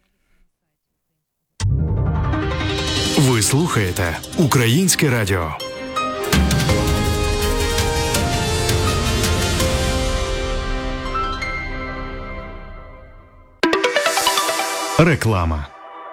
Ви слухаєте Українське радіо. Реклама.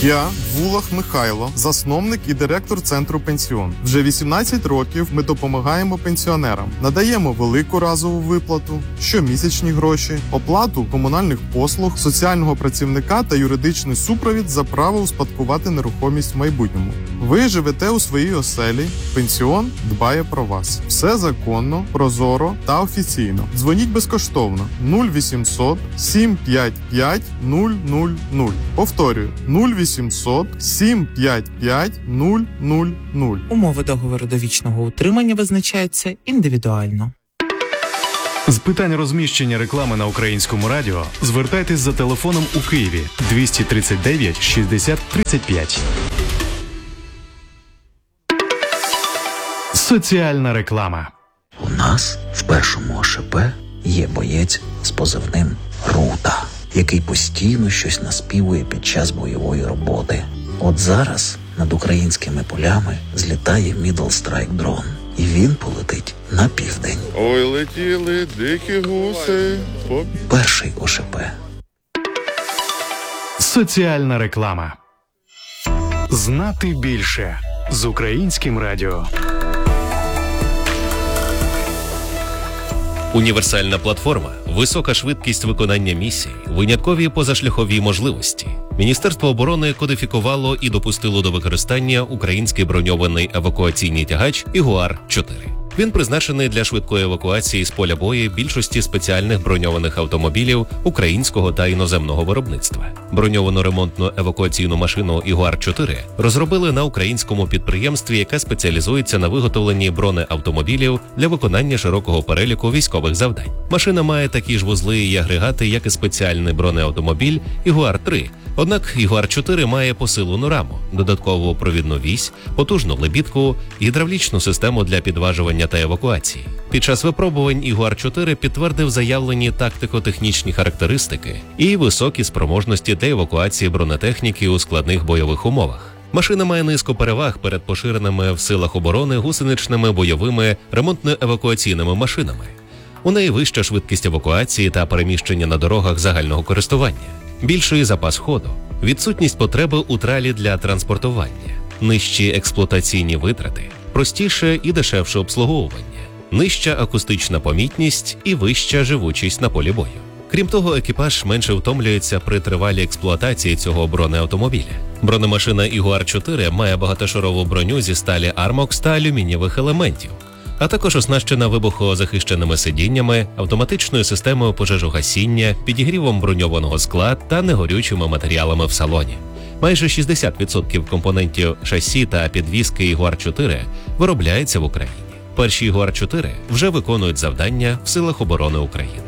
Я Вулах Михайло, засновник і директор центру «Пенсіон». Вже вісімнадцять років ми допомагаємо пенсіонерам. Надаємо велику разову виплату, щомісячні гроші, оплату комунальних послуг, соціального працівника та юридичний супровід за право успадкувати нерухомість в майбутньому. Ви живете у своїй оселі, «Пенсіон» дбає про вас. Все законно, прозоро та офіційно. Дзвоніть безкоштовно нуль вісімсот сім п'ять п'ять нуль нуль нуль. Повторюю, нуль вісімсот сім п'ять п'ять нуль нуль нуль. Умови договору довічного утримання визначаються індивідуально. З питань розміщення реклами на Українському радіо звертайтесь за телефоном у Києві двісті тридцять дев'ять шістдесят тридцять п'ять. Соціальна реклама. У нас в першому ОШП є боєць з позивним «Рута», який постійно щось наспівує під час бойової роботи. От зараз над українськими полями злітає Middle Strike дрон, і він полетить на південь. Ой, летіли дикі гуси. Перший ОШП. Соціальна реклама. Знати більше з Українським радіо. Універсальна платформа, висока швидкість виконання місій, виняткові позашляхові можливості. Міністерство оборони кодифікувало і допустило до використання український броньований евакуаційний тягач Ягуар чотири. Він призначений для швидкої евакуації з поля бою більшості спеціальних броньованих автомобілів українського та іноземного виробництва. Броньовану ремонтну евакуаційну машину Ягуар чотири розробили на українському підприємстві, яке спеціалізується на виготовленні бронеавтомобілів для виконання широкого переліку військових завдань. Машина має такі ж вузли і агрегати, як і спеціальний бронеавтомобіль Ягуар три. Однак Ягуар чотири має посилену раму, додаткову провідну вісь, потужну лебідку, гідравлічну систему для підважування та евакуації. Під час випробувань Ягуар чотири підтвердив заявлені тактико-технічні характеристики і високі спроможності для евакуації бронетехніки у складних бойових умовах. Машина має низку переваг перед поширеними в силах оборони гусеничними бойовими ремонтно-евакуаційними машинами. У неї вища швидкість евакуації та переміщення на дорогах загального користування, більший запас ходу, відсутність потреби у тралі для транспортування, нижчі експлуатаційні витрати, простіше і дешевше обслуговування, нижча акустична помітність і вища живучість на полі бою. Крім того, екіпаж менше втомлюється при тривалій експлуатації цього бронеавтомобіля. Бронемашина Ягуар чотири має багатошарову броню зі сталі Armox та алюмінієвих елементів, а також оснащена вибухозахищеними сидіннями, автоматичною системою пожежогасіння, підігрівом броньованого скла та негорючими матеріалами в салоні. Майже шістдесят відсотків компонентів шасі та підвіски Ягуар чотири виробляється в Україні. Перші Ягуар чотири вже виконують завдання в силах оборони України.